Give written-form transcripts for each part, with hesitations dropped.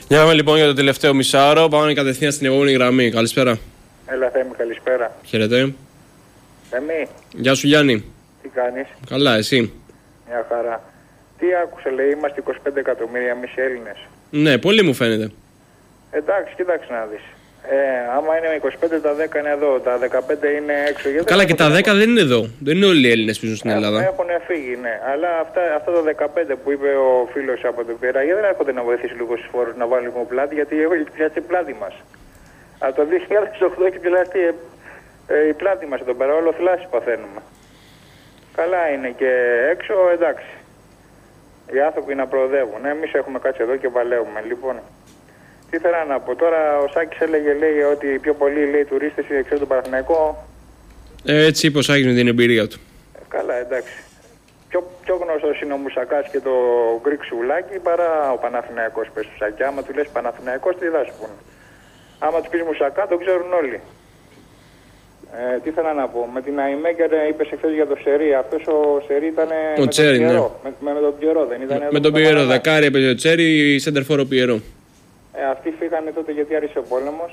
Για πάμε λοιπόν για το τελευταίο μισάωρο. Πάμε κατευθείαν στην επόμενη γραμμή. Καλησπέρα. Έλα Θέμη, καλησπέρα. Χαίρετε. Θέμη. Γεια σου Γιάννη. Τι κάνεις? Καλά, εσύ? Μια χαρά. Τι άκουσε, λέει, είμαστε 25 εκατομμύρια εμείς οι Έλληνες. Ναι, πολύ μου φαίνεται. Εντάξει, κοίταξε να δεις. Άμα είναι 25, τα 10 είναι εδώ, τα 15 είναι έξω. Καλά, και τα 10 δεν είναι εδώ. Δεν είναι όλοι οι Έλληνες που ζουν στην Ελλάδα. Έχουν φύγει, ναι. Αλλά αυτά τα 15 που είπε ο φίλος από την Πειραγία δεν έρχονται να βοηθήσει λίγο στους φόρους να βάλουν λίγο πλάτη, γιατί έχει πιάσει πλάτη μας. Από το 2008 έχει πιάσει η πλάτη μας εδώ πέρα, όλο θλάση παθαίνουμε. Καλά είναι και έξω, εντάξει. Οι άνθρωποι να προοδεύουν. Εμείς έχουμε κάτσει εδώ και βαλεύουμε. Λοιπόν, τι ήθελα να πω τώρα, ο Σάκης λέει ότι πιο πολλοί λέει τουρίστες ξέρουν τον Παναθηναϊκό. Έτσι είπε ο Σάκης με την εμπειρία του. Καλά, εντάξει. Πιο γνωστός είναι ο Μουσακάς και το Γκρικ Σουλάκι παρά ο Παναθηναϊκός, πες του Σάκη. Άμα του λες Παναθηναϊκός, τι θα σου πούνε. Άμα του πεις Μουσακά, το ξέρουν όλοι. Τι ήθελα να πω, με την Αϊμέγκερ είπες εχθές για το Σερί. Αυτός ο Σερί ήταν ο Τσέρι, ναι. Με τον Πιερό, δεν ήταν? Με τον Πιερό, δεκάρι έπαιζε ο Τσέρι, σέντερφορ ο Πιερό. Αυτοί φύγανε τότε γιατί άρχισε ο πόλεμος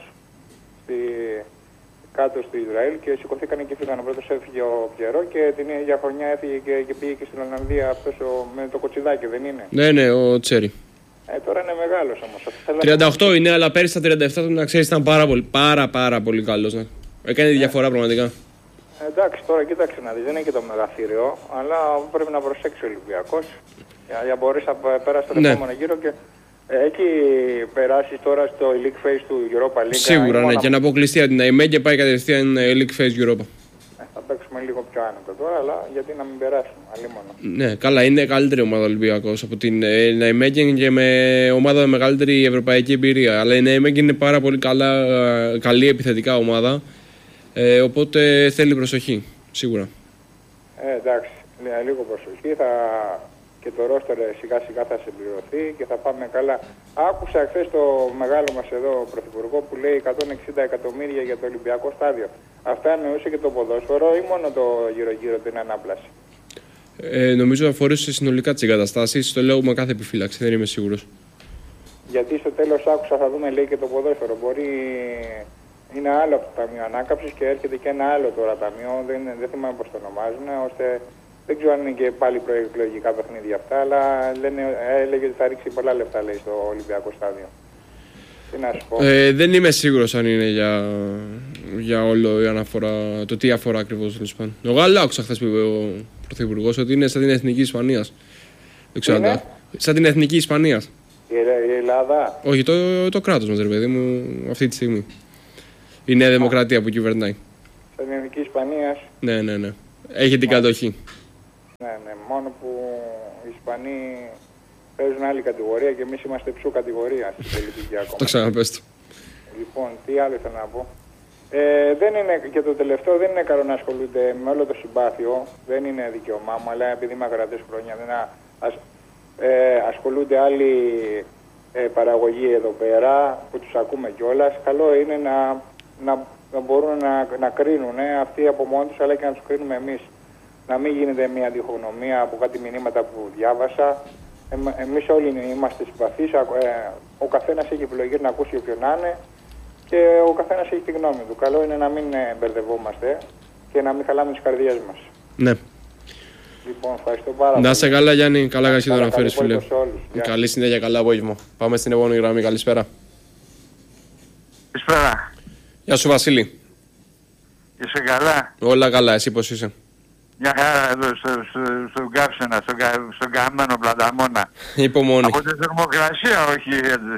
κάτω στο Ισραήλ και σηκωθήκανε και φύγανε. Πρώτος έφυγε ο Πιερό και την ίδια χρονιά έφυγε και πήγε και στην Ολλανδία αυτός με το κοτσιδάκι, δεν είναι? Ναι, ο Τσέρι. Τώρα είναι μεγάλος όμως. 38 είναι, αλλά πέρυσι στα 37 να ξέρεις ήταν πάρα πολύ καλός. Ναι. Έκανε τη διαφορά πραγματικά. Εντάξει, τώρα κοίταξε να δεις, δεν είναι και το μεγαθύριο, αλλά πρέπει να προσέξει ο Ολυμπιακός για να μπορείς να περάσει τον επόμενο γύρο και έχει περάσει τώρα στο Elite Phase του Europa League. Σίγουρα, ναι, και να αποκλειστεί από την ΑΕΜΕ και πάει κατευθείαν Elite Phase Europa. Θα παίξουμε λίγο πιο άνετα τώρα, αλλά γιατί να μην περάσουμε, αλλήμον. Ναι, καλά, είναι καλύτερη ομάδα Ολυμπιακός από την ΑΕΜΕ και με ομάδα με μεγαλύτερη ευρωπαϊκή εμπειρία. Αλλά η ΑΕΜΕ είναι πάρα πολύ καλή επιθετικά ομάδα. Οπότε θέλει προσοχή, σίγουρα. Εντάξει, λίγο προσοχή. Και το ρόστερ σιγά σιγά θα συμπληρωθεί και θα πάμε καλά. Άκουσα χθες το μεγάλο μας εδώ πρωθυπουργό που λέει 160 εκατομμύρια για το Ολυμπιακό στάδιο. Αυτά εννοούσε και το ποδόσφαιρο ή μόνο το γύρω-γύρω την ανάπλαση? Νομίζω αφορούσε συνολικά τις εγκαταστάσεις. Το λέω με κάθε επιφύλαξη, δεν είμαι σίγουρος. Γιατί στο τέλος άκουσα θα δούμε λέει και το ποδόσφαιρο. Μπορεί είναι άλλο από το Ταμείο Ανάκαμψης και έρχεται και ένα άλλο τώρα ταμείο, δεν θυμάμαι πώς το ονομάζουν, ώστε δεν ξέρω αν είναι και πάλι προεκλογικά παιχνίδια αυτά, αλλά έλεγε ότι θα ρίξει πολλά λεφτά λέει στο Ολυμπιακό στάδιο. Τι να σου πω. Δεν είμαι σίγουρος αν είναι για όλο η αναφορά, το τι αφορά ακριβώς. Εγώ άλλο άκουσα χθες που είπε ο Πρωθυπουργός ότι είναι σαν την Εθνική Ισπανίας. Δεν ξέρω. Σαν την Εθνική Ισπανίας. Η Ελλάδα. Όχι, το κράτος μας, ρε παιδί μου, αυτή τη στιγμή. Η Νέα Δημοκρατία που κυβερνάει. Στην Εθνική Ισπανία. Ναι. Έχει την κατοχή. Ναι. Μόνο που οι Ισπανοί παίζουν άλλη κατηγορία και εμείς είμαστε ψου κατηγορία στην πολιτική ακόμα. Το ξαναπες το. Λοιπόν, τι άλλο ήθελα να πω. Δεν είναι, και το τελευταίο δεν είναι καλό να ασχολούνται με όλο το συμπάθειο. Δεν είναι δικαίωμά μου, αλλά επειδή είμαι ακρατές χρόνια δεν ασχολούνται άλλοι παραγωγοί εδώ πέρα που τους ακούμε κιόλας. Καλό είναι να μπορούν να κρίνουν αυτοί από μόνοι τους, αλλά και να τους κρίνουμε εμείς. Να μην γίνεται μια διχογνωμία από κάτι μηνύματα που διάβασα. Εμείς όλοι είμαστε συμπαθείς. Ο καθένας έχει επιλογή να ακούσει όποιον να είναι και ο καθένας έχει τη γνώμη του. Καλό είναι να μην μπερδευόμαστε και να μην χαλάμε τις καρδιές μας. Ναι. Λοιπόν, ευχαριστώ πάρα πολύ. Να είσαι καλά, Γιάννη. Καλά να να φέρεις, φίλε. Καλή συνέχεια, καλά απόγευμα. Πάμε στην επόμενη γραμμή. Καλησπέρα. Καλησπέρα. Γεια σου, Βασίλη. Είσαι καλά? Όλα καλά, εσύ πώς είσαι? Μια χαρά εδώ στον Κάψενα, στον καμένο Πλαταμόνα. Υπομονή. Από τη θερμοκρασία, όχι.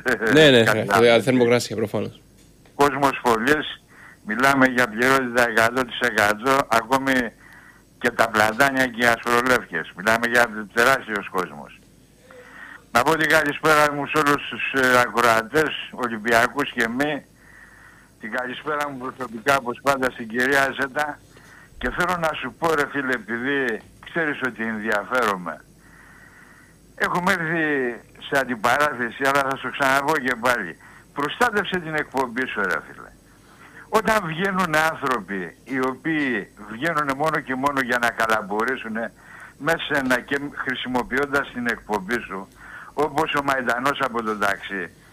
Ναι, θερμοκρασία προφανώς. Κόσμος φωλής, μιλάμε για πληρότητα 100%, ακόμη και τα πλατάνια και οι ασπρολεύκες. Μιλάμε για τεράστιος κόσμος. Να πω την καλησπέρα μου σε όλους τους ακροατές, Ολυμπιακούς και μη. Την καλησπέρα μου προσωπικά, όπως πάντα, στην κυρία Ζέτα. Και θέλω να σου πω, ρε φίλε, επειδή ξέρεις ότι ενδιαφέρομαι. Έχουμε έρθει σε αντιπαράθεση, αλλά θα σου ξαναπώ και πάλι. Προστάτευσε την εκπομπή σου, ρε φίλε. Όταν βγαίνουν άνθρωποι οι οποίοι βγαίνουν μόνο και μόνο για να καλαμπορήσουν μέσα και χρησιμοποιώντας την εκπομπή σου, όπως ο Μαϊντανός από το ταξί,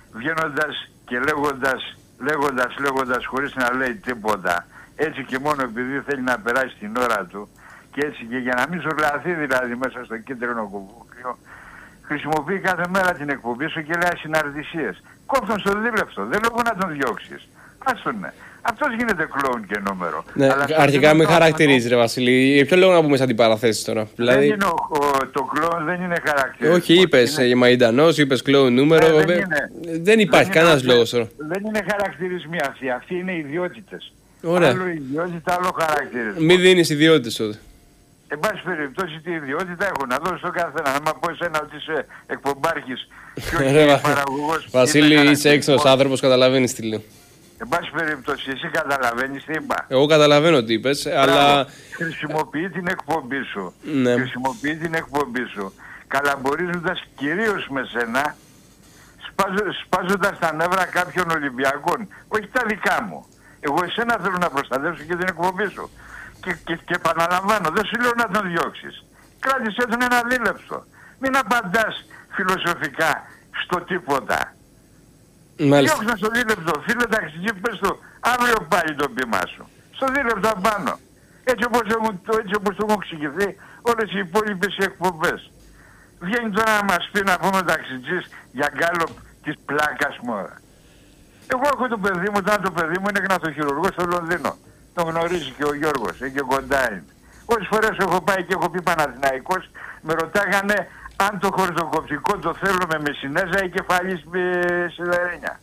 βγαίνοντας και λέγοντας χωρίς να λέει τίποτα, έτσι και μόνο επειδή θέλει να περάσει την ώρα του, και έτσι και για να μην ζουρλαθεί δηλαδή μέσα στο κίτρινο κουβούκλιο, χρησιμοποιεί κάθε μέρα την εκπομπή σου και λέει συναρτησίες. Κόψον στο δίλεπτο, δεν λόγω να τον διώξεις. Άστονε. Αυτός γίνεται κλόουν και νούμερο. Ναι, αρχικά με χαρακτηρίζει, ρε Βασίλη. Για ποιο λόγο να πούμε σαν αντιπαραθέσεις τώρα? Δηλαδή... Δεν είναι το κλόουν δεν είναι χαρακτηριστικό. Όχι, είπες Μαϊντανός, είπες κλόουν νούμερο. Δεν υπάρχει κανένας λόγος τώρα. Δεν είναι χαρακτηρισμοί αυτοί. Αυτοί είναι ιδιότητες. Ωραία. Άλλο ιδιότητα, άλλο χαρακτηρισμό. Μην δίνεις ιδιότητες τότε. Εν πάση περιπτώσει, τι ιδιότητα έχω να δώσω στον καθένα. Να πω εσένα ότι είσαι εκπομπάρχης και όχι παραγωγός. Βασίλη, είσαι έξυπνος άνθρωπος, καταλαβαίνεις τι λέω. Εν πάση περιπτώσει, εσύ καταλαβαίνεις τι είπα? Εγώ καταλαβαίνω τι είπες, αλλά... Χρησιμοποιεί την εκπομπή σου. Ναι. Χρησιμοποιεί την εκπομπή σου. Καλαμπορίζοντας κυρίως με σένα, σπάζοντας τα νεύρα κάποιων Ολυμπιακών. Όχι τα δικά μου. Εγώ εσένα θέλω να προστατεύσω και την εκπομπή σου. Και επαναλαμβάνω, δεν σου λέω να τον διώξεις. Κράτησέ τον ένα δίλεπτο. Μην απαντάς φιλοσοφικά στο τίποτα. Διώξε στο δίλεπτο. Φίλε ταξιτζή, πες του αύριο πάλι το πείμά σου. Στο δίλεπτο απάνω. Έτσι όπως το έχουν εξηγηθεί όλες οι υπόλοιπες εκπομπές. Βγαίνει τώρα να μας πει να πούμε ταξιτζής για γκάλοπ της πλάκας μόρα. Εγώ έχω το παιδί μου, τώρα το παιδί μου είναι γναθοχειρουργός στο Λονδίνο. Τον γνωρίζει και ο Γιώργος, και κοντά είναι. Όσες φορές έχω πάει και έχω πει Παναθηναϊκός, με ρωτάγανε αν το χορτοκοπτικό το θέλουμε με Συνέζα ή κεφαλής σιδερένια.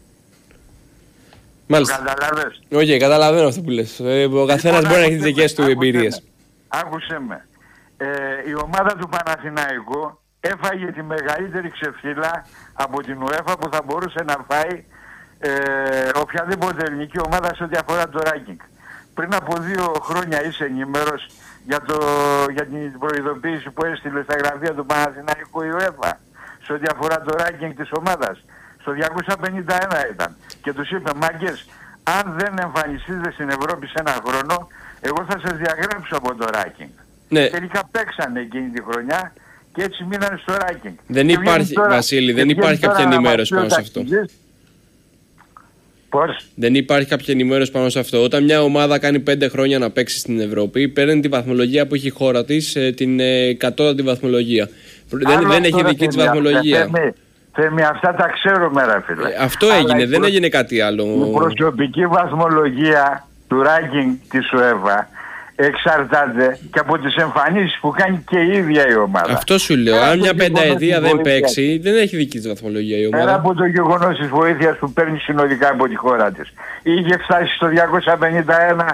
Μάλιστα. Καταλαβες? Όχι, καταλαβαίνω αυτό που λες. Ο καθένας μπορεί να έχει τις δικές του εμπειρίες. Άκουσε με. Η ομάδα του Παναθηναϊκού έφαγε τη μεγαλύτερη ξεφύλα από την UEFA που θα μπορούσε να φάει οποιαδήποτε ελληνική ομάδα σε ό,τι αφορά το ranking. Πριν από 2 χρόνια είσαι ενημέρος για την προειδοποίηση που έστειλε στα γραφεία του Παναθηναϊκού η UEFA σε ό,τι αφορά το ranking της ομάδας. Στο 251 ήταν. Και τους είπε, μάγκες, αν δεν εμφανιστείτε στην Ευρώπη σε ένα χρόνο, εγώ θα σας διαγράψω από το ranking. Ναι. Τελικά παίξανε εκείνη τη χρονιά και έτσι μείνανε στο ranking. Δεν υπάρχει, Βασίλη, δεν υπάρχει κάποια ενημέρωση πάνω σε αυτό. Πώς? Δεν υπάρχει κάποια ενημέρωση πάνω σε αυτό. Όταν μια ομάδα κάνει 5 χρόνια να παίξει στην Ευρώπη, παίρνει τη βαθμολογία που έχει η χώρα της, την κατώτατη βαθμολογία. Δεν έχει δική της βαθμολογία. Θέμη, αυτά τα ξέρουμε, ρε φίλε. Αυτό έγινε, δεν έγινε κάτι άλλο. Η προσωπική βαθμολογία του ranking της UEFA εξαρτάται και από τις εμφανίσεις που κάνει και η ίδια η ομάδα. Αυτό σου λέω. Αν μια πενταετία δεν παίξει, δεν έχει δική της βαθμολογία η ομάδα. Πέρα από το γεγονός της βοήθειας που παίρνει συνολικά από τη χώρα της. Είχε φτάσει στο 251.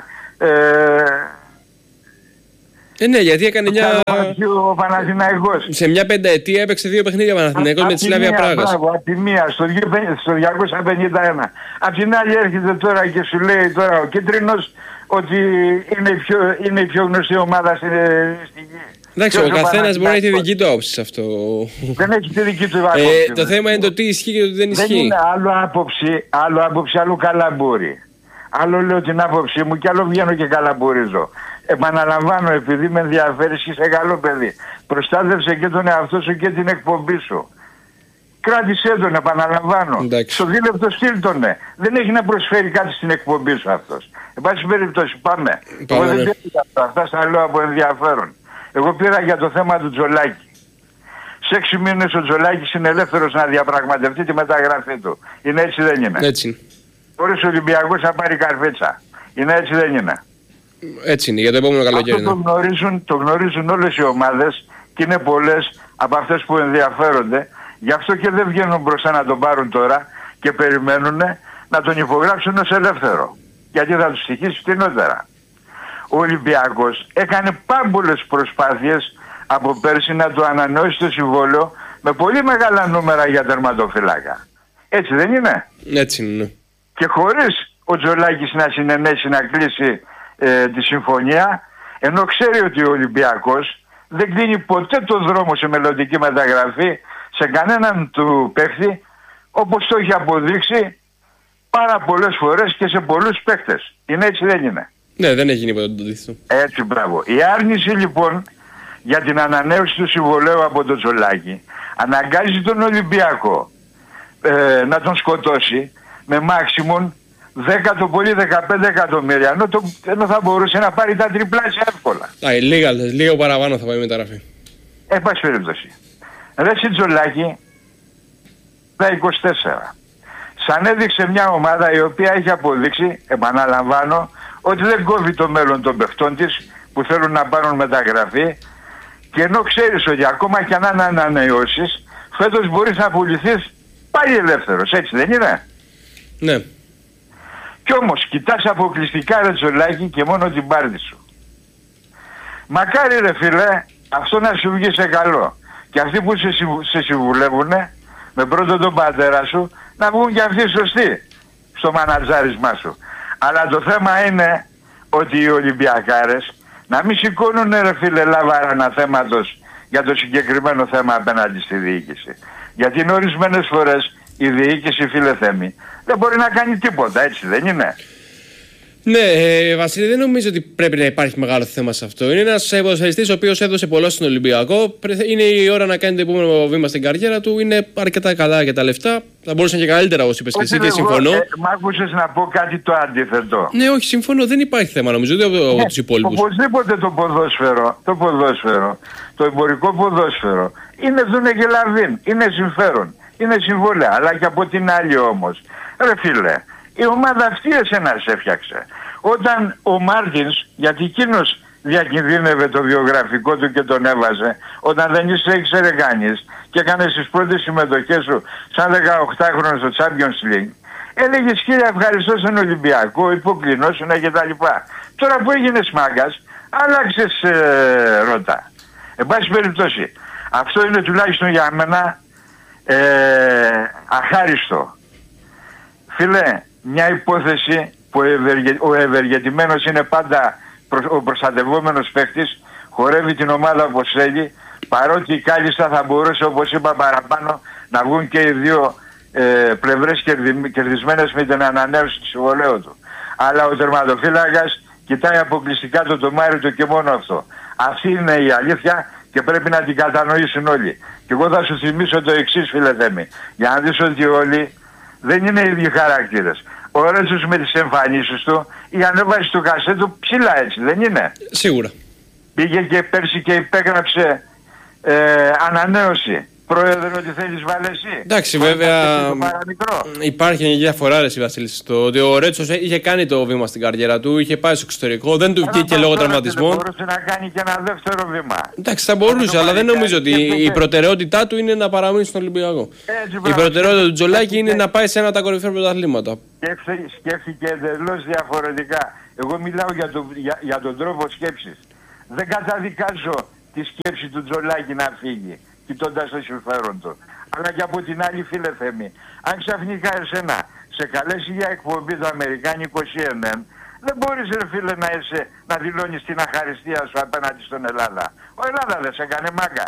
Ναι, γιατί έκανε μια... Ο Παναθηναϊκός. Σε μια πενταετία έπαιξε 2 παιχνίδια Παναθηναϊκός με τη Σλάβια Πράγας. Από τη μία στο 251. Απ' την άλλη έρχεται τώρα και σου λέει τώρα ο Κίτρινος ότι είναι η πιο γνωστή ομάδα στη γη. Εντάξει, ο καθένας μπορεί να έχει τη δική του άποψη σε αυτό. Δεν έχει τη δική του άποψη. Το θέμα είναι το τι ισχύει και το τι δεν ισχύει. Δεν είναι άλλο άποψη, άλλο καλαμπούρι. Άλλο λέω την άποψή μου και άλλο βγαίνω και καλαμπουρίζω. Επαναλαμβάνω, επειδή με ενδιαφέρει και είσαι καλό παιδί. Προστάτευσε και τον εαυτό σου και την εκπομπή σου. Κράτησέ τον, επαναλαμβάνω. Εντάξει. Στο δίλεπτο στείλ τον, ναι. Δεν έχει να προσφέρει κάτι στην εκπομπή σου αυτός. Εν πάση περιπτώσει, πάμε. Εγώ δεν πήρα αυτά, στα λέω από ενδιαφέρον. Εγώ πήρα για το θέμα του Τζολάκη. Σε 6 μήνες ο Τζολάκης είναι ελεύθερος να διαπραγματευτεί τη μεταγραφή του. Είναι έτσι, δεν είναι? Έτσι. Χωρίς ο Ολυμπιακός θα πάρει καρφίτσα. Είναι έτσι, δεν είναι? Έτσι είναι, για το επόμενο καλοκαίρι. Αυτό το γνωρίζουν όλες οι ομάδες και είναι πολλές από αυτές που ενδιαφέρονται. Γι' αυτό και δεν βγαίνουν μπροστά να τον πάρουν τώρα και περιμένουν να τον υπογράψουν ως ελεύθερο. Γιατί θα τους στοιχήσει φτηνότερα. Ο Ολυμπιακός έκανε πάμπολες προσπάθειες από πέρσι να το ανανεώσει το συμβόλαιο με πολύ μεγάλα νούμερα για τερματοφυλάκα. Έτσι δεν είναι? Έτσι είναι. Και χωρίς ο Τζολάκης να συνενέσει να κλείσει τη συμφωνία, ενώ ξέρει ότι ο Ολυμπιακός δεν κλείνει ποτέ το δρόμο σε μελλοντική μεταγραφή σε κανέναν του παίχτη, όπως το έχει αποδείξει πάρα πολλές φορές και σε πολλούς παίχτες. Είναι έτσι, δεν είναι? Ναι, δεν έχει γίνει ποτέ το αντίθετο. Έτσι, μπράβο. Η άρνηση λοιπόν για την ανανέωση του συμβολέου από τον Τζολάκη αναγκάζει τον Ολυμπιακό να τον σκοτώσει με maximum 10 το πολύ 15 εκατομμύρια, ενώ θα μπορούσε να πάρει τα τριπλάσια εύκολα. Λίγο παραπάνω θα πάει η μεταγραφή. Εν πάση περιπτώσει. Ρε Τζολάκη, τα 24. Σαν έδειξε μια ομάδα η οποία έχει αποδείξει, επαναλαμβάνω, ότι δεν κόβει το μέλλον των παιχτών της που θέλουν να πάρουν μεταγραφή, και ενώ ξέρεις ότι ακόμα και αν ανανεώσεις, φέτος μπορείς να πουληθείς πάλι ελεύθερος, έτσι δεν είναι? Ναι. Κι όμως κοιτάς αποκλειστικά, ρε Τζολάκη, και μόνο την πάρτι σου. Μακάρι, ρε φίλε, αυτό να σου βγει σε καλό. Και αυτοί που σε συμβουλεύουν με πρώτον τον πατέρα σου να βγουν και αυτοί σωστοί στο μανατζάρισμά σου. Αλλά το θέμα είναι ότι οι Ολυμπιακάρες να μην σηκώνουν, ρε φίλε, λάβαρα αναθέματος για το συγκεκριμένο θέμα απέναντι στη διοίκηση. Γιατί είναι ορισμένες φορές η διοίκηση, φίλε Θέμη, δεν μπορεί να κάνει τίποτα, έτσι δεν είναι? Ναι, Βασίλη, δεν νομίζω ότι πρέπει να υπάρχει μεγάλο θέμα σε αυτό. Είναι ένας ποδοσφαιριστής ο οποίος έδωσε πολλά στον Ολυμπιακό. Είναι η ώρα να κάνει το επόμενο βήμα στην καριέρα του. Είναι αρκετά καλά για τα λεφτά. Θα μπορούσαν και καλύτερα, όπως είπες και εσύ, και συμφωνώ. Μ' άκουσες να πω κάτι το αντίθετο? Ναι, όχι, συμφωνώ. Δεν υπάρχει θέμα, νομίζω, από τους υπόλοιπους. Οπωσδήποτε το ποδόσφαιρο, το εμπορικό ποδόσφαιρο είναι δούνε και λαβίν. Είναι συμφέρον. Είναι συμβόλαια. Αλλά και από την άλλη όμως, ρε φίλε, η ομάδα αυτή εσένα σε έφτιαξε. Όταν ο Μάρτινς, γιατί εκείνος διακινδύνευε το βιογραφικό του και τον έβαζε, όταν δεν ήξερε κανείς και έκανε τις πρώτες συμμετοχές σου σαν 18χρονος στο Champions League, έλεγες κύριε ευχαριστώ στον Ολυμπιακό, υποκλεινώσουν και τα λοιπά. Τώρα που έγινες μάγκας, άλλαξες ρότα. Εν πάση περιπτώσει, αυτό είναι τουλάχιστον για μένα αχάριστο. Φίλε, μια υπόθεση που ο ευεργετημένος είναι πάντα ο προστατευόμενος παίκτης, χορεύει την ομάδα όπως θέλει, παρότι κάλλιστα θα μπορούσε, όπως είπα παραπάνω, να βγουν και οι δύο πλευρές κερδισμένες με την ανανέωση του συμβολέου του. Αλλά ο τερματοφύλακας κοιτάει αποκλειστικά το τομάρι του και μόνο αυτό. Αυτή είναι η αλήθεια και πρέπει να την κατανοήσουν όλοι. Και εγώ θα σου θυμίσω το εξής, φίλε Θέμη, για να δεις ότι όλοι δεν είναι οι ίδιοι χαρακτήρες. Ο Ρέτσος με τις εμφανίσεις του, η ανέβαση του κασέτου ψηλά, έτσι δεν είναι? Σίγουρα. Πήγε και πέρσι και υπέγραψε ανανέωση. Πρόεδρε, ότι θέλεις βάλε εσύ. Εντάξει, βέβαια υπάρχει μια διαφορά, ρε Βασίλης, το ότι ο Ρέτσος είχε κάνει το βήμα στην καριέρα του, είχε πάει στο εξωτερικό, δεν του βγήκε λόγω τραυματισμών. Θα μπορούσε να κάνει και ένα δεύτερο βήμα. Εντάξει, θα μπορούσε, αλλά δεν νομίζω ότι η προτεραιότητά του είναι να παραμείνει στον Ολυμπιακό. Η προτεραιότητα του Τζολάκη είναι να πάει σε ένα από τα κορυφαία πρωταθλήματα. Σκέφτηκε εντελώς διαφορετικά. Εγώ μιλάω για τον τρόπο σκέψης. Δεν καταδικάζω τη σκέψη του Τζολάκη να φύγει, κοιτώντας το συμφέρον του. Αλλά και από την άλλη, φίλε Θέμη, αν ξαφνικά εσένα σε καλέσει για εκπομπή το αμερικάνικο CNN, δεν μπορείς, ρε φίλε, να δηλώνεις την αχαριστία σου απέναντι στον Ελλάδα. Ο Ελλάδα δεν σε έκανε μάγκα.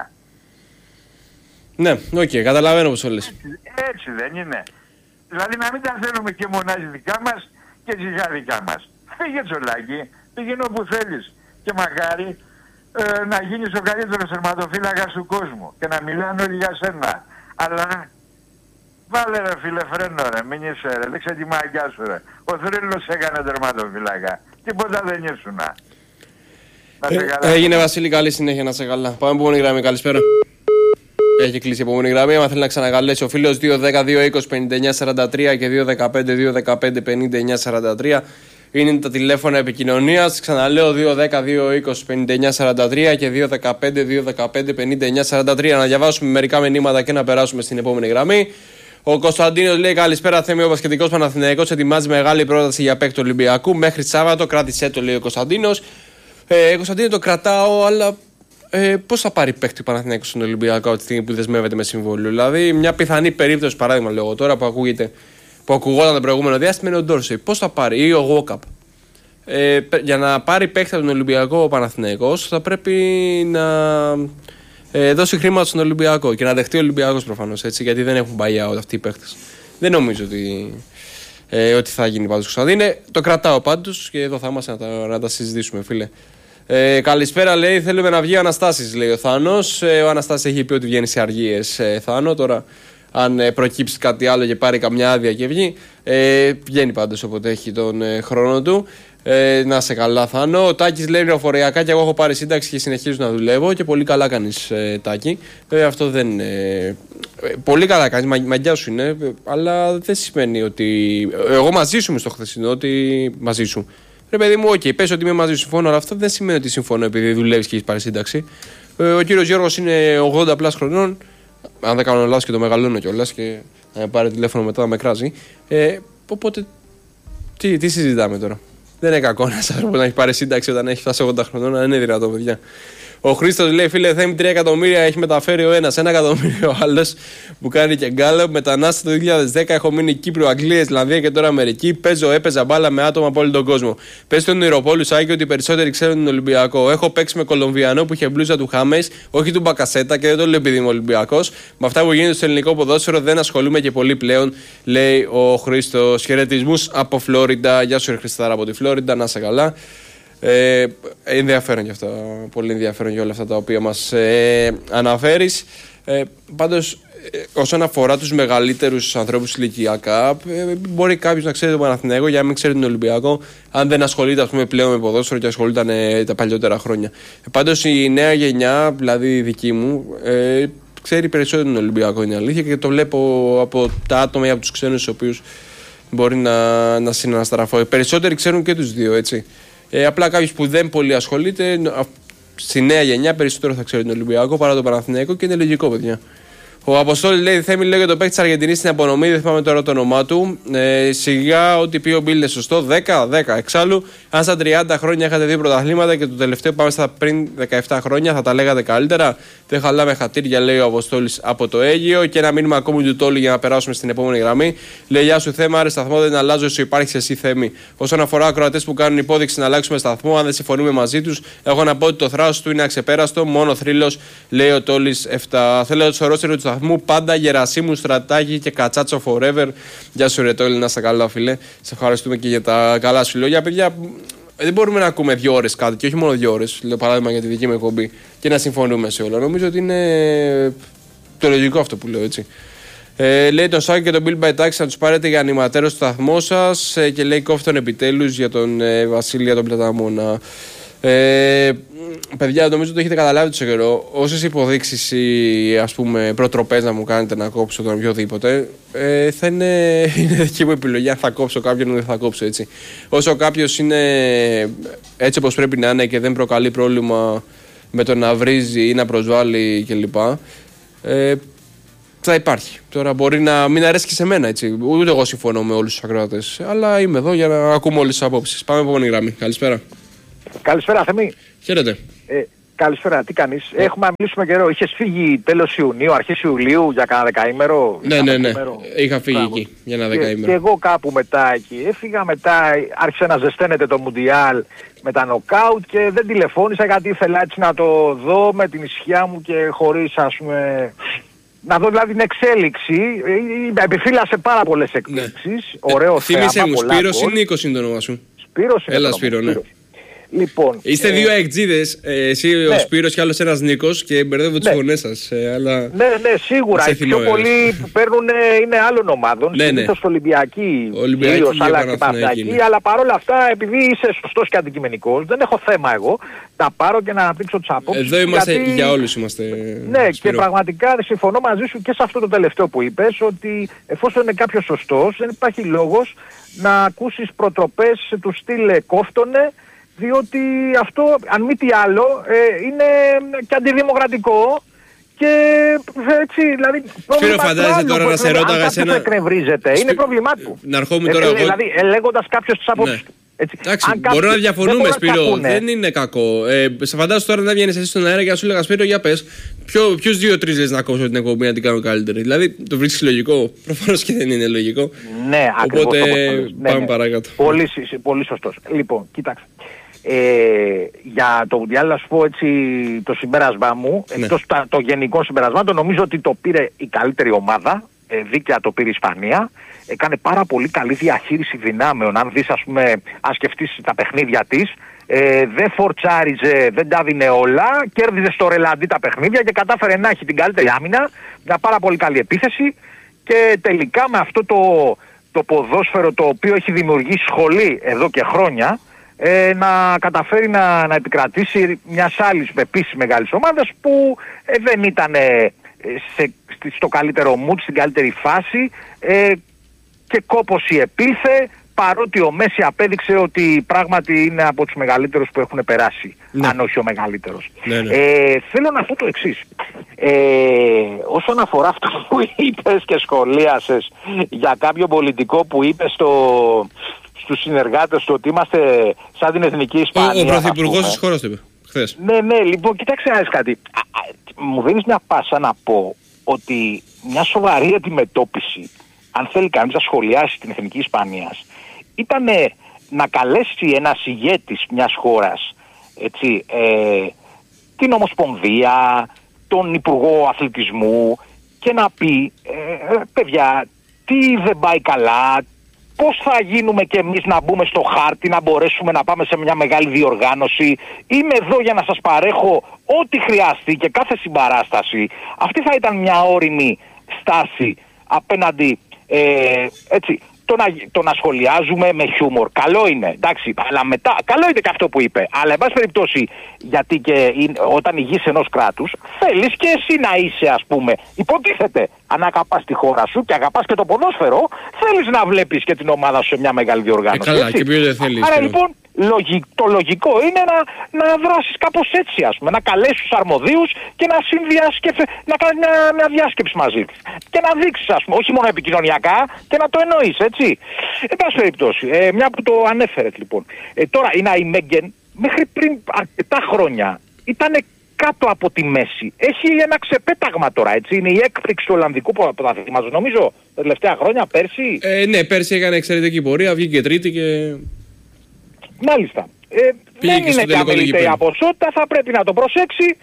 Ναι, οκ, καταλαβαίνω πως το λες. Έτσι δεν είναι? Δηλαδή να μην τα θέλουμε και μονάζει δικά μας και ζυγά δικά μας. Φύγε Τζολάκη, πήγαινε όπου θέλεις και μακάρι να γίνεις ο καλύτερος τερματοφύλακας του κόσμου και να μιλάνε όλοι για σένα. Αλλά βάλε ρε φίλε φρένο ρε, μην είσαι ρε, δείξε τη μαγιά σου ρε. Ο θρύλος έκανε τερματοφύλακα, τίποτα δεν ήσουνα. Έγινε Βασίλη, καλή συνέχεια, να σε καλά. Πάμε επόμενη γραμμή, καλησπέρα. Έχει κλείσει η επόμενη γραμμή. Αν θέλει να ξανακαλέσει ο φίλος 2-10-2-20-59-43 και 2-15-2-15-59-43 είναι τα τηλέφωνα επικοινωνίας. Ξαναλέω 2-10-2-20-59-43 και 2-15-2-15-59-43. Να διαβάσουμε μερικά μηνύματα και να περάσουμε στην επόμενη γραμμή. Ο Κωνσταντίνος λέει: καλησπέρα, Θέμη. Ο Μπασκετικός Παναθηναϊκός ετοιμάζει μεγάλη πρόταση για παίκτη Ολυμπιακού μέχρι Σάββατο. Κράτησέ το, λέει ο Κωνσταντίνος. Κωνσταντίνο, το κρατάω, αλλά πώς θα πάρει παίκτη ο Παναθηναϊκός στον Ολυμπιακό από τη στιγμή που δεσμεύεται με συμβόλαιο? Δηλαδή, μια πιθανή περίπτωση, παράδειγμα, λέω τώρα που ακουγόταν το προηγούμενο διάστημα είναι ο Ντόρσεϊ. Πώς θα πάρει, ή ο Γουόκαπ? Για να πάρει παίκτη από τον Ολυμπιακό ο Παναθηναϊκός θα πρέπει να δώσει χρήματα στον Ολυμπιακό και να δεχτεί ο Ολυμπιακός προφανώς, έτσι, γιατί δεν έχουν buyout αυτοί οι παίκτες. Δεν νομίζω ότι θα γίνει πάντως, Κωνσταντίνε. Το κρατάω πάντως και εδώ θα είμαστε να τα συζητήσουμε, φίλε. Καλησπέρα, λέει. Θέλουμε να βγει ο Αναστάσης, λέει ο Θάνος. Ο Αναστάσης έχει πει ότι βγαίνει σε αργίες, Θάνο. Τώρα αν προκύψει κάτι άλλο και πάρει καμιά άδεια και βγει. Βγαίνει πάντως όποτε έχει τον χρόνο του. Να σε καλά, Θάνο. Ο Τάκης λέει λεωφορειακά και εγώ έχω πάρει σύνταξη και συνεχίζω να δουλεύω. Και πολύ καλά κάνεις, Τάκη. Αυτό δεν είναι. Πολύ καλά κάνεις, μαγιά σου είναι. Αλλά δεν σημαίνει ότι. Εγώ μαζί σου είμαι στο χθεσινό, ότι μαζί σου. Ρε παιδί μου, πες ότι είμαι μαζί σου, συμφωνώ, αλλά αυτό δεν σημαίνει ότι συμφωνώ επειδή δουλεύεις και έχεις πάρει σύνταξη. Ο κύριος Γιώργος είναι 80 πλάς χρονών. Αν δεν κάνω λάθος και το μεγαλώνω κιόλας και να με πάρει τηλέφωνο μετά να με κράζει. Οπότε. Τι συζητάμε τώρα. Δεν είναι κακό ένας άνθρωπος να έχει πάρει σύνταξη όταν έχει φτάσει 80 χρονών, να είναι δυνατό, παιδιά. Ο Χρήστος λέει: φίλε, Θέμη, 3 εκατομμύρια έχει μεταφέρει ο ένας, 1 εκατομμύριο ο άλλος που κάνει και γκάλωπ. Μετανάστε το 2010, έχω μείνει Κύπρο, Αγγλία, Ισλανδία και τώρα Αμερική. Έπαιζα μπάλα με άτομα από όλο τον κόσμο. Πες στον Ηρωπόλου Σάκη ότι οι περισσότεροι ξέρουν τον Ολυμπιακό. Έχω παίξει με Κολομβιανό που είχε μπλούζα του Χάμες, όχι του Μπακασέτα και δεν το λέω επειδή είμαι Ολυμπιακός. Με αυτά που γίνεται στο ελληνικό ποδόσφαιρο δεν ασχολούμαι και πολύ πλέον, λέει ο Χρήστος. Χαιρετισμούς από Φλόριντα. Γεια σου, Χριστάρα από τη Φλόριντα, να είσαι καλά. Ενδιαφέρον και αυτά, πολύ ενδιαφέρον για όλα αυτά τα οποία μας αναφέρεις. Πάντως, όσον αφορά τους μεγαλύτερους ανθρώπους ηλικιακά, μπορεί κάποιος να ξέρει τον Παναθηναϊκό για να μην ξέρει τον Ολυμπιακό, αν δεν ασχολείται, ας πούμε, πλέον με ποδόσφαιρο και ασχολούνταν τα παλιότερα χρόνια. Πάντως, η νέα γενιά, δηλαδή η δική μου, ξέρει περισσότερο τον Ολυμπιακό, είναι αλήθεια, και το βλέπω από τα άτομα ή από τους ξένους, τους οποίους μπορεί να συναναστραφώ. Οι περισσότεροι ξέρουν και τους δύο, έτσι. Απλά κάποιος που δεν πολύ ασχολείται, στη νέα γενιά περισσότερο θα ξέρει τον Ολυμπιακό παρά τον Παναθηναϊκό και είναι λογικό, παιδιά. Ο Αποστόλη λέει: Θέμη, λέει για το παίκτη της Αργεντινής στην απονομή, δεν θυμάμαι τώρα το όνομά του. Σιγά, ό,τι πει ο Μπίλ είναι σωστό. 10. Εξάλλου, αν στα 30 χρόνια είχατε 2 πρωταθλήματα και το τελευταίο πάμε στα πριν 17 χρόνια, θα τα λέγατε καλύτερα. Δεν χαλάμε χατήρια, λέει ο Αποστόλης από το Αίγυο. Και ένα μήνυμα ακόμη του Τόλι για να περάσουμε στην επόμενη γραμμή. Λέει: Γεια σου, Θέμα, άρε σταθμό, δεν αλλάζω, εσύ υπάρχει εσύ, Θέμη. Όσον αφορά ακροατές που κάνουν υπόδειξη να αλλάξουμε σταθμό, αν δεν συμφωνούμε μαζί τους, έχω να πω ότι το θράσος του είναι αξεπέραστο. Μόνο θρύλος, λέει ο Τόλις 7. Θέλω το ρόστερο του σταθμού πάντα Γερασίμου, Στρατάκη και Κατσάτσο forever. Γεια σου, ρε Τόλι, να είστε καλά, φίλε. Σε ευχαριστούμε και για τα καλά σου λόγια, παιδιά. Δεν μπορούμε να ακούμε 2 ώρες κάτι και όχι μόνο 2 ώρες. Λέω παράδειγμα για τη δική μου εκπομπή και να συμφωνούμε σε όλα. Νομίζω ότι είναι το λογικό αυτό που λέω, έτσι. Λέει τον Σάκη και τον Bill Bytax να τους πάρετε για ανηματέρο στο σταθμό σας και λέει κόφτον επιτέλους για τον Βασίλεια τον Πλαταμόνα. Παιδιά, νομίζω ότι έχετε καταλάβει τόσο καιρό. Όσες υποδείξεις ή ας πούμε προτροπές να μου κάνετε να κόψω τον οποιοδήποτε, θα είναι δική μου επιλογή αν θα κόψω κάποιον ή δεν θα κόψω, έτσι. Όσο κάποιος είναι έτσι όπως πρέπει να είναι και δεν προκαλεί πρόβλημα με το να βρίζει ή να προσβάλλει κλπ. Θα υπάρχει. Τώρα μπορεί να μην αρέσει και σε μένα, έτσι. Ούτε εγώ συμφωνώ με όλους τους ακροατές. Αλλά είμαι εδώ για να ακούμε όλες τις απόψεις. Πάμε από επόμενη γραμμή. Καλησπέρα. Καλησπέρα, Θέμη. Χαίρετε. Καλησπέρα, τι κάνεις? Έχουμε μιλήσουμε καιρό. Είχες φύγει τέλος Ιουνίου, αρχές Ιουλίου για κάνα δεκαήμερο? Ναι. Είχα φύγει εκεί για ένα δεκαήμερο. Και εγώ κάπου μετά εκεί. Έφυγα μετά, άρχισε να ζεσταίνεται το Μουντιάλ με τα νοκάουτ και δεν τηλεφώνησα γιατί ήθελα έτσι να το δω με την ησυχία μου και χωρίς, ας πούμε, να δω δηλαδή την εξέλιξη. Επιφύλασε πάρα πολλές εκπλήξεις. Ναι. Ωραίο θέαμα. Θύμισε μου, Σπύρος ή Νίκος είναι το όνομα σου? Σπύρος. Έλα, Σπύρο, ναι. Λοιπόν, είστε 2 αεκτζίδες, εσύ ναι. Ο Σπύρος και άλλος ένας Νίκος και μπερδεύω τις φωνές σας. Αλλά... Ναι, σίγουρα. Οι πιο πολλοί που παίρνουν είναι άλλων ομάδων. Συνήθως Ολυμπιακοί, κυρίως, αλλά και Παναθηναϊκοί. Αλλά παρόλα αυτά, επειδή είσαι σωστός και αντικειμενικός, δεν έχω θέμα εγώ να πάρω και να αναπτύξω τις απόψεις. Εδώ είμαστε γιατί... για όλους είμαστε. Ναι, Σπύρο. Και πραγματικά συμφωνώ μαζί σου και σε αυτό το τελευταίο που είπες, ότι εφόσον είναι κάποιος σωστός, δεν υπάρχει λόγος να ακούσεις προτροπές του στυλ κόφτονε. Διότι αυτό, αν μη τι άλλο, είναι και αντιδημοκρατικό και έτσι, δηλαδή... Σπύρο, φαντάζεσαι τώρα να σε ρώταγα εσένα... Αν εκνευρίζεται, είναι πρόβλημά του. Να ερχόμουν τώρα εγώ... Δηλαδή, λέγοντας κάποιος τις απόψεις του. Εντάξει, μπορώ να διαφωνούμε, Σπύρο, δεν είναι κακό. Σε φαντάζομαι τώρα να βγαίνεις εσύ στον αέρα και να σου λέγα, Σπύρο, για πες, ποιους 2-3 λες να κόψω την εκπομπή να την κάνω καλύτερη? Δηλαδή, το βρίσκεις λογικό? Προφανώς και δεν είναι λογικό. Ναι, ακριβώς. Οπότε πάμε παρακάτω. Πολύ σωστός. Λοιπόν, κοίταξε. Για το Μουντιάλ να σου πω έτσι το συμπέρασμά μου, εκτός το γενικό συμπέρασμά, νομίζω ότι το πήρε η καλύτερη ομάδα, δίκαια το πήρε η Ισπανία, έκανε πάρα πολύ καλή διαχείριση δυνάμεων. Αν δεις, ας πούμε, αν σκεφτείς τα παιχνίδια της, δεν φορτσάριζε, δεν τα δίνε όλα, κέρδιζε στο ρελαντί τα παιχνίδια και κατάφερε να έχει την καλύτερη άμυνα, μια πάρα πολύ καλή επίθεση και τελικά με αυτό το ποδόσφαιρο το οποίο έχει δημιουργήσει σχολή εδώ και χρόνια, να καταφέρει να επικρατήσει μιας άλλης επίσης μεγάλης ομάδας που δεν ήταν στο καλύτερο mood, στην καλύτερη φάση, και κόπος η επίθε, παρότι ο Μέση απέδειξε ότι πράγματι είναι από τους μεγαλύτερους που έχουν περάσει, αν όχι ο μεγαλύτερος. Θέλω να πω το εξής. Όσον αφορά αυτό που είπες και σχολίασες για κάποιο πολιτικό που είπε στους συνεργάτες του ότι είμαστε σαν την Εθνική Ισπανία. Ο πρωθυπουργός της χώρας το είπε χθες. Ναι, λοιπόν, κοίταξε να δεις κάτι. Μου δίνεις μια πάσα να πω ότι μια σοβαρή αντιμετώπιση, αν θέλει κανείς να σχολιάσει την Εθνική Ισπανίας, ήταν να καλέσει ένας ηγέτης μιας χώρας, έτσι, την Ομοσπονδία, τον Υπουργό Αθλητισμού, και να πει παιδιά, τι δεν πάει καλά, πώς θα γίνουμε κι εμείς να μπούμε στο χάρτη, να μπορέσουμε να πάμε σε μια μεγάλη διοργάνωση. Είμαι εδώ για να σας παρέχω ό,τι χρειαστεί και κάθε συμπαράσταση. Αυτή θα ήταν μια όριμη στάση απέναντι, έτσι, το να σχολιάζουμε με χιούμορ. Καλό είναι, εντάξει, αλλά μετά, καλό είναι και αυτό που είπε. Αλλά, εν πάση περιπτώσει, γιατί και όταν ηγείς ενός κράτους, θέλεις και εσύ να είσαι, ας πούμε, υποτίθεται, αν αγαπάς τη χώρα σου και αγαπάς και το ποδόσφαιρο, θέλεις να βλέπεις και την ομάδα σου σε μια μεγάλη διοργάνωση. Καλά, και ποιος δεν θέλει. Άρα λοιπόν, το λογικό είναι να δράσεις κάπως έτσι, ας πούμε, να καλέσεις τους αρμοδίους και να κάνεις μια διάσκεψη μαζί τους. Και να δείξεις, ας πούμε, όχι μόνο επικοινωνιακά, και να το εννοείς, έτσι. Εν πάση περιπτώσει, μια που το ανέφερες λοιπόν. Τώρα η Ναϊμέγγεν μέχρι πριν αρκετά χρόνια ήταν κάτω από τη μέση. Έχει ένα ξεπέταγμα τώρα, έτσι. Είναι η έκπληξη του Ολλανδικού πρωταθλήματος, νομίζω, τα τελευταία χρόνια, πέρσι. Ναι, πέρσι έκανε εξαιρετική πορεία, βγήκε τρίτη και... Μάλιστα. Δεν είναι και αμεληταία ποσότητα, θα πρέπει να το προσέξει,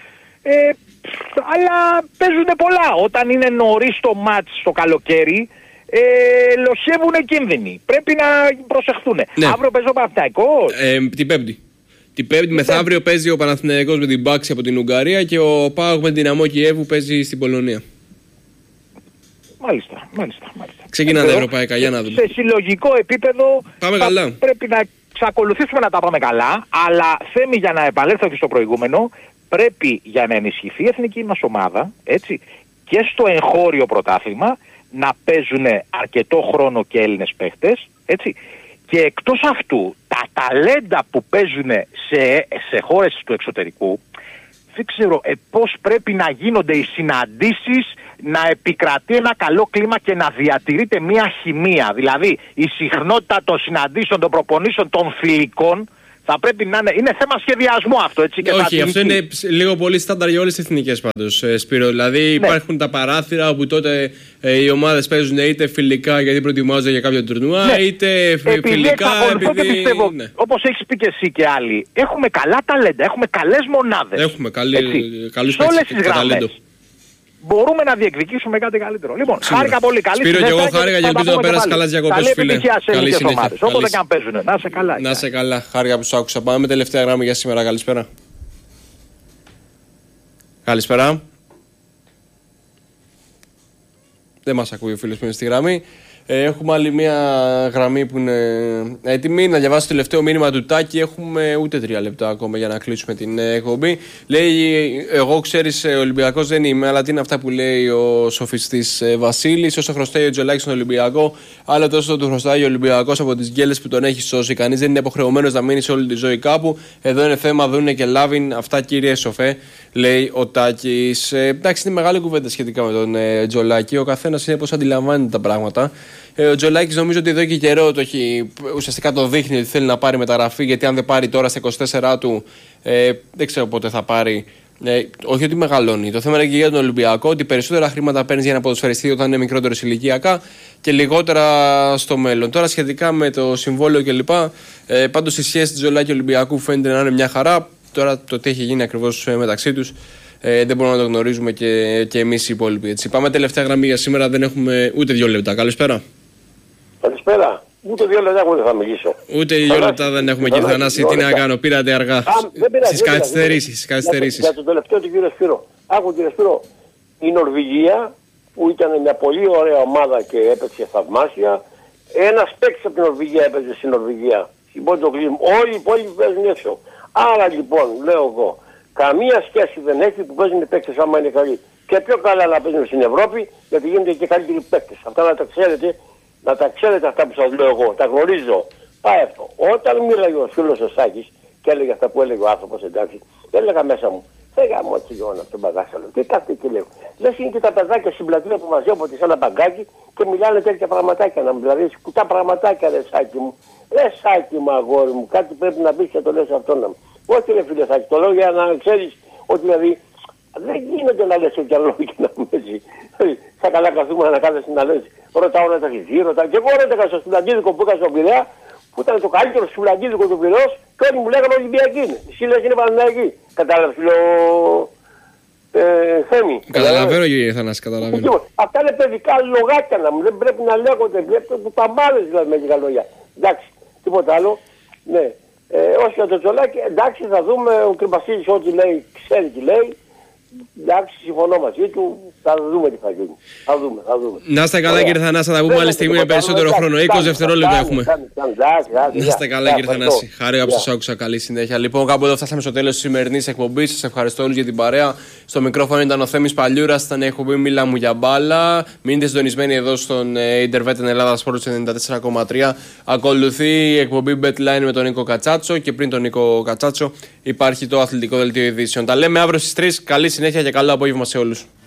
αλλά παίζουν πολλά. Όταν είναι νωρίς το μάτς στο καλοκαίρι, λοχεύουν κίνδυνοι. Πρέπει να προσεχθούν. Ναι. Αύριο παίζει ο Παναθηναϊκός. Την Πέμπτη μεθαύριο παίζει ο Παναθηναϊκός με την Μπάξη από την Ουγγαρία και ο ΠΑΟΚ με την Δυναμό Κιέβου παίζει στην Πολωνία. Μάλιστα. Ξεκινάνε τα ευρωπαϊκά, για να δούμε. Σε συλλογικό επίπεδο πρέπει να εξακολουθήσουμε να τα πάμε καλά, αλλά Θέμη, για να επανέλθω και στο προηγούμενο, πρέπει για να ενισχυθεί η εθνική μας ομάδα, έτσι, και στο εγχώριο πρωτάθλημα να παίζουν αρκετό χρόνο και Έλληνες παίχτες, έτσι, και εκτός αυτού τα ταλέντα που παίζουν σε χώρες του εξωτερικού, δεν ξέρω πώς πρέπει να γίνονται οι συναντήσεις, να επικρατεί ένα καλό κλίμα και να διατηρείται μια χημεία. Δηλαδή η συχνότητα των συναντήσεων, των προπονήσεων, των φιλικών θα πρέπει να είναι θέμα σχεδιασμού αυτό, έτσι. Και όχι, αυτό είναι λίγο πολύ στάνταρ για όλες τις εθνικές πάντως, Σπύρο. Δηλαδή υπάρχουν τα παράθυρα όπου τότε οι ομάδες παίζουν είτε φιλικά γιατί προετοιμάζονται για κάποιο τουρνουά, είτε φιλικά επειδή... πιστεύω, όπως έχεις πει και εσύ και άλλοι, έχουμε καλά ταλέντα, έχουμε καλές μονάδες. Έχουμε καλούς παίκτες ταλέντο. Μπορούμε να διεκδικήσουμε κάτι καλύτερο. Λοιπόν, χάρηκα πολύ. Καλή Σπύρο, και εγώ χάρηκα και ελπίζω να πέρασε καλά τις διακοπές, φίλε. Καλή συνέχεια. Όποτε και αν παίζουν. Να είσαι καλά. Να είσαι καλά. Χάρηκα που σου άκουσα. Πάμε τελευταία γράμμη για σήμερα. Καλησπέρα. Καλησπέρα. Δεν μας ακούει ο φίλος που είναι στη γραμμή. Έχουμε άλλη μια γραμμή που είναι έτοιμη. Να διαβάσω το τελευταίο μήνυμα του Τάκη. Έχουμε ούτε 3 λεπτά ακόμα για να κλείσουμε την εκπομπή. Λέει: εγώ ξέρεις Ολυμπιακός δεν είμαι, αλλά τι είναι αυτά που λέει ο σοφιστής Βασίλης. Όσο χρωστάει ο Τζολάκης στον Ολυμπιακό, άλλο τόσο του χρωστάει ο Ολυμπιακός από τις γκέλες που τον έχει σώσει. Κανείς δεν είναι υποχρεωμένος να μείνει σε όλη τη ζωή κάπου. Εδώ είναι θέμα Δούνε και Λάβιν. Αυτά, κύριε Σοφέ, λέει ο Τάκης. Εντάξει, είναι μεγάλη κουβέντα σχετικά με τον Τζολάκη. Ο καθένας είναι πώς αντιλαμβάνεται τα πράγματα. Ο Τζολάκης νομίζω ότι εδώ και καιρό το έχει, ουσιαστικά το δείχνει ότι θέλει να πάρει μεταγραφή, γιατί αν δεν πάρει τώρα στα 24 του, δεν ξέρω πότε θα πάρει. Όχι ότι μεγαλώνει. Το θέμα είναι και για τον Ολυμπιακό, ότι περισσότερα χρήματα παίρνει για να ποδοσφαιριστεί όταν είναι μικρότερο ηλικιακά και λιγότερα στο μέλλον. Τώρα σχετικά με το συμβόλαιο κλπ. Πάντως η σχέση της Τζολάκη και Ολυμπιακού φαίνεται να είναι μια χαρά. Τώρα το τι έχει γίνει ακριβώς μεταξύ τους δεν μπορούμε να το γνωρίζουμε και εμείς οι υπόλοιποι. Έτσι. Πάμε τελευταία γραμμή για σήμερα, δεν έχουμε ούτε 2 λεπτά. Καλησπέρα. Καλησπέρα. Ούτε 2 λεπτά δεν θα μιλήσω. Ούτε 2 λεπτά δεν έχουμε, κύριε Θανάση. Τι να κάνω, πήρατε αργά. Στις καθυστερήσεις. Για το τελευταίο του κύριο Σπύρο. Άκου, κύριε Σπύρο, η Νορβηγία που ήταν μια πολύ ωραία ομάδα και έπαιξε θαυμάσια. Ένας παίκτης από την Νορβηγία έπαιζε στην Νορβηγία. Όλοι οι υπόλοιποι παίζουν έξω. Άρα λοιπόν, λέω εγώ, καμία σχέση δεν έχει που παίζουν οι παίκτες άμα είναι καλοί. Και πιο καλά να παίζουν στην Ευρώπη, γιατί γίνονται και καλύτεροι παίκτες. Αυτά να τα ξέρετε αυτά που σας λέω εγώ. Τα γνωρίζω. Πάει αυτό. Όταν μίλαγε ο φίλος ο Σάκης και έλεγε αυτά που έλεγε ο άνθρωπος, εντάξει, έλεγα μέσα μου. Φέγα μου έτσι λίγο από τον μπαγκάσαλο. Και κάτι και λέω. Λες είναι και τα παιδάκια στην πλατεία που μαζεύονται σε ένα μπαγκάκι και μιλάνε τέτοια πραγματάκια. Δηλαδή κουτά πραγματάκια, ρε Σάκη μου. Ρε Σάκη μου, αγόρι μου, κάτι πρέπει να πεις και το λες αυτό να μου. Όχι ρε φίλε Σάκη, το λέω για να ξέρεις ότι δηλαδή δεν γίνεται να λες τέτοια λόγια και να μου έτσι. Θα καλά καθούμε να κάθεσαι να λες. Ρωτάω να τα χειριστεί, ρωτάω. Και εγώ ρώταγα στο Σουλαγκίδικο που είχα στον Πειραιά, που ήταν το καλύτερο Σουλαγκίδικο του Πειραιώς και όλοι μου λέγανε Ολυμπιακή είναι. Εσύ λες είναι Παναθηναϊκή. Κατάλαβες φίλο Θέμη. Καταλαβαίνω κύριε Θανάση, καταλαβαίνω. Αυτά είναι παιδικά λογάκια να μου, δεν πρέπει να λέγονται, πρέπει παμπάλες δηλαδή με λίγα λόγια. Εντάξει, τίποτα άλλο. Ναι. Όχι για το Τσολάκι, εντάξει θα δούμε, ο Κρυμπασίλης ό,τι λέει, ξέρει τι λέει. Εντάξει, συμφωνώ μαζί του, θα δούμε τι θα γίνει. Θα δούμε. Να είστε καλά κύριε Θανάση, θα τα πούμε άλλη στιγμή με περισσότερο χρόνο. 20 δευτερόλεπτα έχουμε. Να είστε καλά κύριε Θανάση. Χάρηκα που σας άκουσα, καλή συνέχεια. Λοιπόν, κάπου εδώ φτάσαμε στο τέλος της σημερινής εκπομπής. Σας ευχαριστώ όλους για την παρέα. Στο μικρόφωνο ήταν ο Θέμης Παλιούρας, ήταν η εκπομπή Μίλα μου για μπάλα. Μείνετε συντονισμένοι εδώ στον Ιντερβέτ Ελλάδα Sports 94,3. Ακολουθεί η εκπομπή BetLine με τον Νίκο Κατσάτσο και πριν τον Νίκο Κατσάτσο υπάρχει το αθλητικό δελτίο ειδήσεων. Τα λέμε αύριο στις 3. Καλή συνέχεια και καλό απόγευμα σε όλους.